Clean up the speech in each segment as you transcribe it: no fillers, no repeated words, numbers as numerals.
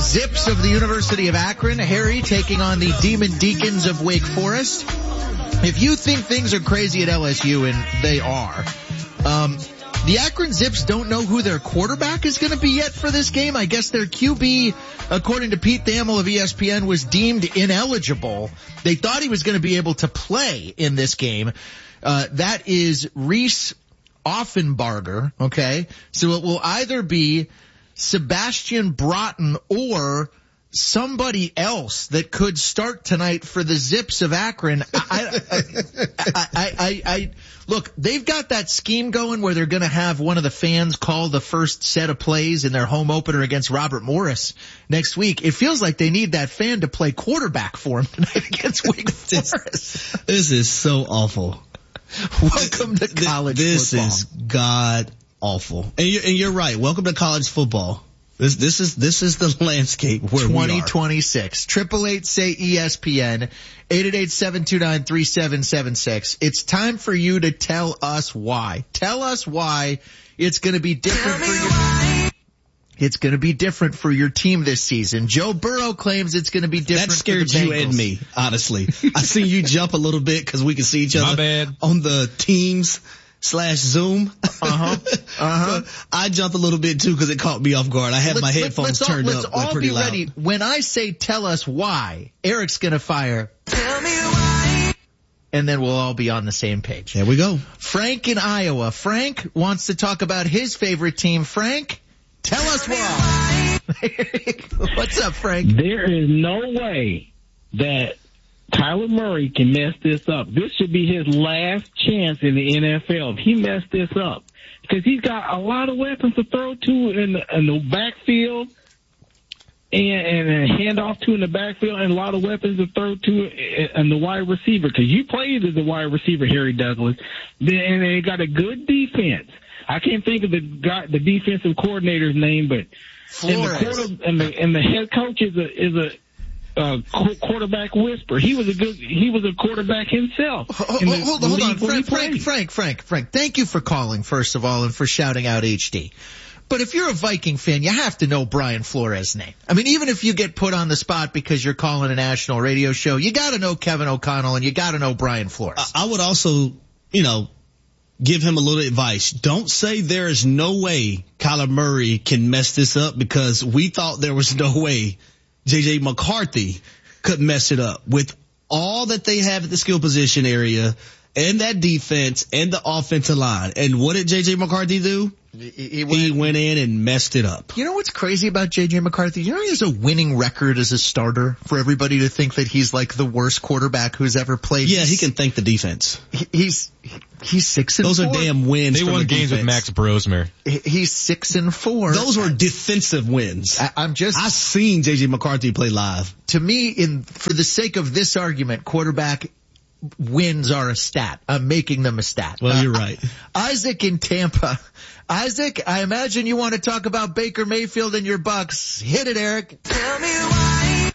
Zips of the University of Akron. Harry taking on the Demon Deacons of Wake Forest. If you think things are crazy at LSU, and they are, the Akron Zips don't know who their quarterback is going to be yet for this game. I guess their QB, according to Pete Thamel of ESPN, was deemed ineligible. They thought he was going to be able to play in this game. That is Reese Offenbarger, okay? So it will either be Sebastian Broughton or somebody else that could start tonight for the Zips of Akron. Look, they've got that scheme going where they're going to have one of the fans call the first set of plays in their home opener against Robert Morris next week. It feels like they need that fan to play quarterback for them tonight against Wake Forest. This is so awful. Welcome to college football. This is god awful. And you're right. Welcome to college football. This is the landscape where 2026. 888-SAY-ESPN, 888-729-3776. It's time for you to tell us why. Tell us why it's going to be different It's going to be different for your team this season. Joe Burrow claims it's going to be different. That scared you and me, honestly. I see you jump a little bit because we can see each other. My bad. On the Teams/Zoom. I jumped a little bit too because it caught me off guard. I had my headphones turned up. Let's all pretty be loud. ready. When I say tell us why, Eric's going to fire. Tell me why. And then we'll all be on the same page. There we go. Frank in Iowa. Frank wants to talk about his favorite team. Frank, tell us why. What's up, Frank? There is no way that Kyler Murray can mess this up. This should be his last chance in the NFL. If he messed this up, because he's got a lot of weapons to throw to in the backfield and a handoff to in the backfield, and a lot of weapons to throw to in the wide receiver. Because you played as a wide receiver, Harry Douglas, and they got a good defense. I can't think of the defensive coordinator's name, but and the head coach is a quarterback whisperer. He was a quarterback himself. Hold on, Frank. Thank you for calling, first of all, and for shouting out HD. But if you're a Viking fan, you have to know Brian Flores' name. I mean, even if you get put on the spot because you're calling a national radio show, you got to know Kevin O'Connell and you got to know Brian Flores. I would also, give him a little advice. Don't say there is no way Kyler Murray can mess this up, because we thought there was no way J.J. McCarthy could mess it up with all that they have at the skill position area and that defense and the offensive line. And what did J.J. McCarthy do? He went in and messed it up. You know what's crazy about J.J. McCarthy? You know he has a winning record as a starter, for everybody to think that he's like the worst quarterback who's ever played. Yeah, he can thank the defense. He's 6-4. Those are damn wins. They won games with Max Brosmer. He's 6-4. Those were defensive wins. I've seen J.J. McCarthy play live. To me, for the sake of this argument, quarterback wins are a stat. I'm making them a stat. Well, you're right. Isaac in Tampa. Isaac, I imagine you want to talk about Baker Mayfield and your Bucks. Hit it, Eric. Tell me why.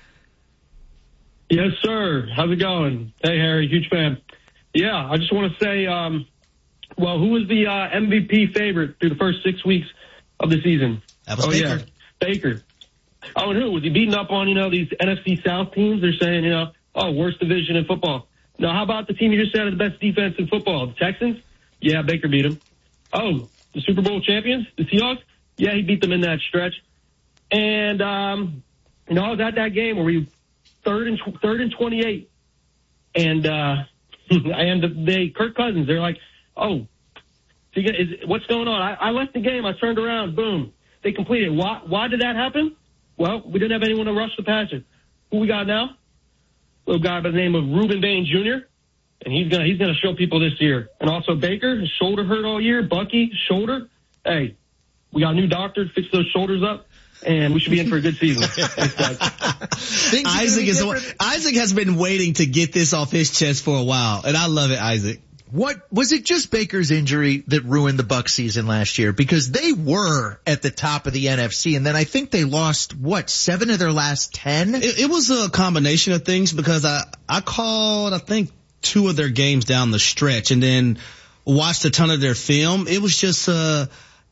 Yes, sir. How's it going? Hey, Harry, huge fan. Yeah, I just want to say, who was the MVP favorite through the first 6 weeks of the season? That was Baker. Yeah, Baker. Oh, and who? Was he beating up on, these NFC South teams? They're saying, worst division in football. Now, how about the team you just said is the best defense in football? The Texans? Yeah, Baker beat them. Oh, the Super Bowl champions? The Seahawks? Yeah, he beat them in that stretch. And, I was at that game where we third and 28. And, Kirk Cousins, they're like, oh, what's going on? I left the game. I turned around. Boom. They completed. Why did that happen? Well, we didn't have anyone to rush the passer. Who we got now? Little guy by the name of Reuben Bain Jr., and he's gonna show people this year. And also Baker, his shoulder hurt all year. Bucky, shoulder. Hey, we got a new doctor to fix those shoulders up, and we should be in for a good season. Isaac has been waiting to get this off his chest for a while, and I love it, Isaac. What was it? Just Baker's injury that ruined the Bucs season last year? Because they were at the top of the NFC, and then I think they lost 7 of their last 10. It was a combination of things, because I called, I think, 2 of their games down the stretch, and then watched a ton of their film. It was just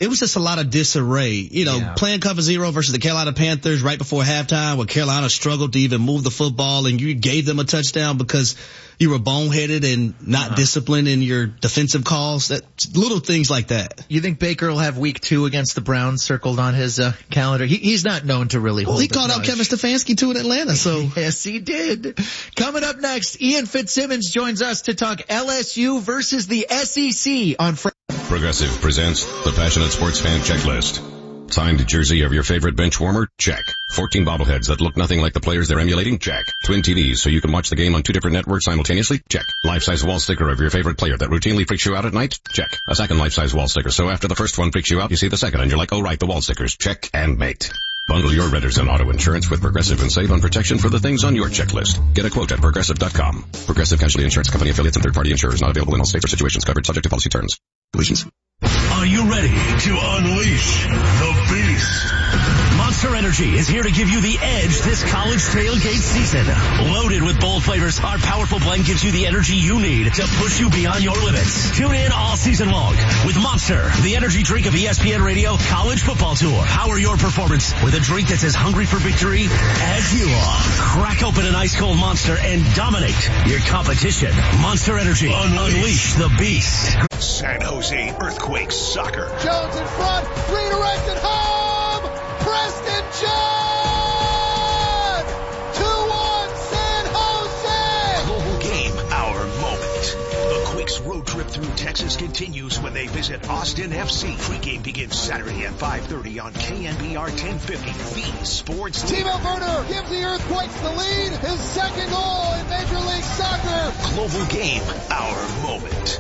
it was just a lot of disarray. Playing cover zero versus the Carolina Panthers right before halftime where Carolina struggled to even move the football and you gave them a touchdown because you were boneheaded and not disciplined in your defensive calls. That little things like that. You think Baker will have week 2 against the Browns circled on his calendar? He's not known to really hold. Well, he called out Kevin Stefanski too in Atlanta, so. Yes, he did. Coming up next, Ian Fitzsimmons joins us to talk LSU versus the SEC on Friday. Progressive presents the Passionate Sports Fan Checklist. Signed jersey of your favorite bench warmer? Check. 14 bobbleheads that look nothing like the players they're emulating? Check. Twin TVs so you can watch the game on 2 different networks simultaneously? Check. Life-size wall sticker of your favorite player that routinely freaks you out at night? Check. A second life-size wall sticker so after the first one freaks you out, you see the second and you're like, oh right, the wall stickers. Check and mate. Bundle your renters and auto insurance with Progressive and save on protection for the things on your checklist. Get a quote at Progressive.com. Progressive Casualty Insurance Company affiliates and third-party insurers not available in all states or situations covered subject to policy terms. Conditions. Are you ready to unleash the beast? Monster Energy is here to give you the edge this college tailgate season. Loaded with bold flavors, our powerful blend gives you the energy you need to push you beyond your limits. Tune in all season long with Monster, the energy drink of ESPN Radio College Football Tour. Power your performance with a drink that's as hungry for victory as you are. Crack open an ice cold Monster and dominate your competition. Monster Energy. Unleash the beast. San Jose Earthquakes soccer. Jones in front, redirected home! Preston John! 2-1 San Jose! Global game, our moment. The Quakes road trip through Texas continues when they visit Austin FC. Pre-game begins Saturday at 5:30 on KNBR 1050, the sports leader. Timo Werner gives the Earthquakes the lead, his second goal in Major League Soccer. Global game, our moment.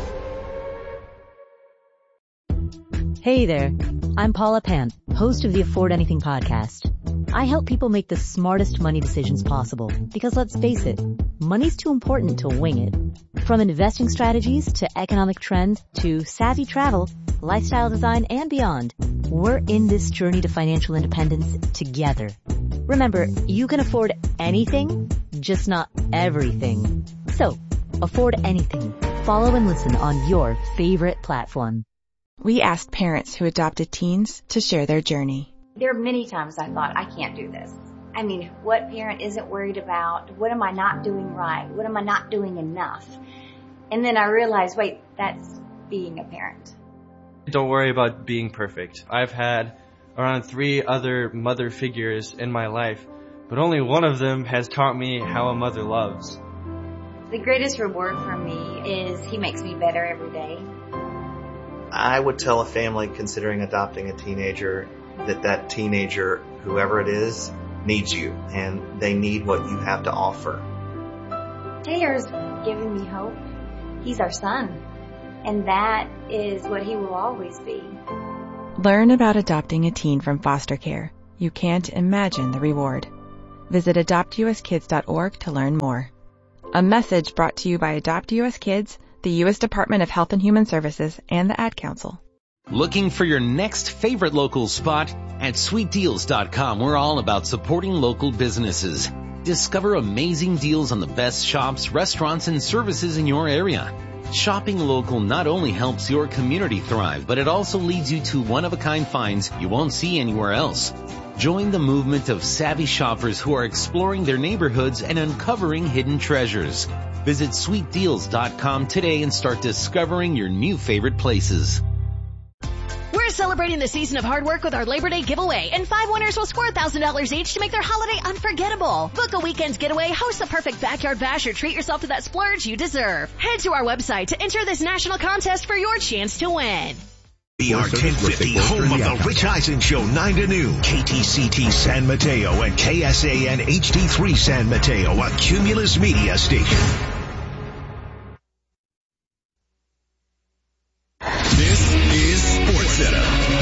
Hey there, I'm Paula Pant, host of the Afford Anything podcast. I help people make the smartest money decisions possible because let's face it, money's too important to wing it. From investing strategies to economic trends to savvy travel, lifestyle design, and beyond, we're in this journey to financial independence together. Remember, you can afford anything, just not everything. So, afford anything. Follow and listen on your favorite platform. We asked parents who adopted teens to share their journey. There are many times I thought, I can't do this. I mean, what parent isn't worried about, what am I not doing right? What am I not doing enough? And then I realized, wait, that's being a parent. Don't worry about being perfect. I've had around 3 other mother figures in my life, but only one of them has taught me how a mother loves. The greatest reward for me is he makes me better every day. I would tell a family considering adopting a teenager that teenager, whoever it is, needs you, and they need what you have to offer. Taylor's giving me hope. He's our son, and that is what he will always be. Learn about adopting a teen from foster care. You can't imagine the reward. Visit adoptuskids.org to learn more. A message brought to you by Adopt US Kids, the U.S. Department of Health and Human Services, and the Ad Council. Looking for your next favorite local spot? At sweetdeals.com, we're all about supporting local businesses. Discover amazing deals on the best shops, restaurants, and services in your area. Shopping local not only helps your community thrive, but it also leads you to one-of-a-kind finds you won't see anywhere else. Join the movement of savvy shoppers who are exploring their neighborhoods and uncovering hidden treasures. Visit sweetdeals.com today and start discovering your new favorite places. We're celebrating the season of hard work with our Labor Day giveaway, and 5 winners will score $1,000 each to make their holiday unforgettable. Book a weekend's getaway, host a perfect backyard bash, or treat yourself to that splurge you deserve. Head to our website to enter this national contest for your chance to win. BR 1050, home of the Rich Eisen Show, 9 to noon. KTCT San Mateo and KSAN HD3 San Mateo, a Cumulus Media station. This is SportsCenter.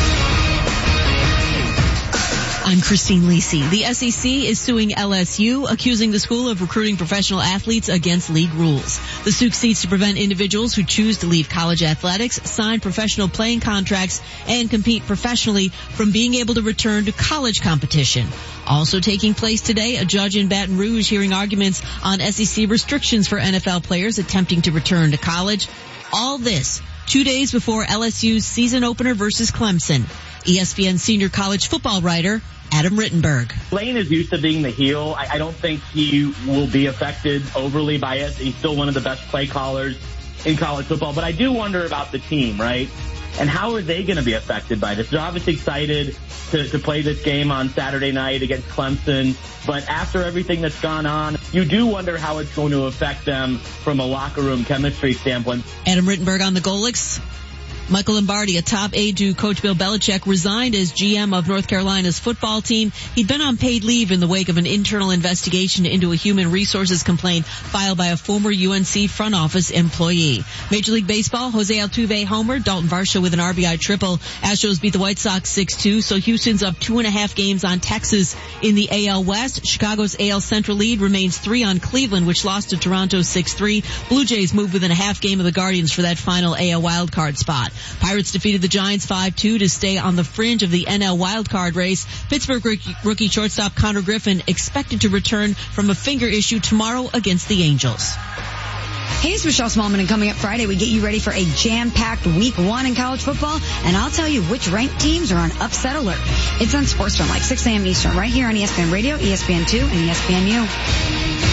I'm Christine Lisi. The SEC is suing LSU, accusing the school of recruiting professional athletes against league rules. The suit seeks to prevent individuals who choose to leave college athletics, sign professional playing contracts, and compete professionally from being able to return to college competition. Also taking place today, a judge in Baton Rouge hearing arguments on SEC restrictions for NFL players attempting to return to college. All this 2 days before LSU's season opener versus Clemson. ESPN senior college football writer Adam Rittenberg. Lane is used to being the heel. I don't think he will be affected overly by it. He's still one of the best play callers in college football. But I do wonder about the team, right? And how are they going to be affected by this? They're obviously excited to play this game on Saturday night against Clemson. But after everything that's gone on, you do wonder how it's going to affect them from a locker room chemistry standpoint. Adam Rittenberg on the Golics. Michael Lombardi, a top aide to Coach Bill Belichick, resigned as GM of North Carolina's football team. He'd been on paid leave in the wake of an internal investigation into a human resources complaint filed by a former UNC front office employee. Major League Baseball, Jose Altuve homer, Dalton Varsho with an RBI triple. Astros beat the White Sox 6-2, so Houston's up 2.5 games on Texas in the AL West. Chicago's AL Central lead remains 3 on Cleveland, which lost to Toronto 6-3. Blue Jays moved within a half game of the Guardians for that final AL wildcard spot. Pirates defeated the Giants 5-2 to stay on the fringe of the NL wildcard race. Pittsburgh rookie shortstop Connor Griffin expected to return from a finger issue tomorrow against the Angels. Hey, it's Michelle Smallman, and coming up Friday, we get you ready for a jam-packed week 1 in college football, and I'll tell you which ranked teams are on upset alert. It's on SportsFilm, like 6 a.m. Eastern, right here on ESPN Radio, ESPN2, and ESPNU.